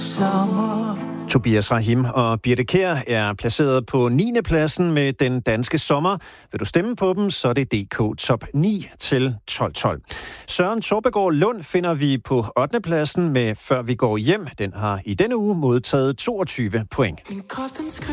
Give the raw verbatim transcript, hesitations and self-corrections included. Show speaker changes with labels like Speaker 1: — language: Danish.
Speaker 1: sommer.
Speaker 2: Tobias Rahim og Birte Kjær er placeret på niende pladsen med Den Danske Sommer. Vil du stemme på dem, så er det D K Top ni til tolv tolv. Søren Torbegaard Lund finder vi på ottende pladsen med Før vi går hjem. Den har i denne uge modtaget toogtyve point.